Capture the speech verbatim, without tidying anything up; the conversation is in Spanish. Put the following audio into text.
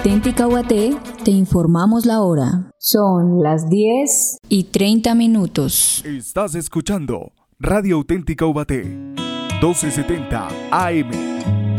Auténtica U A T, te informamos la hora. Son las diez y treinta minutos. Estás escuchando Radio Auténtica U A T, doce setenta A M.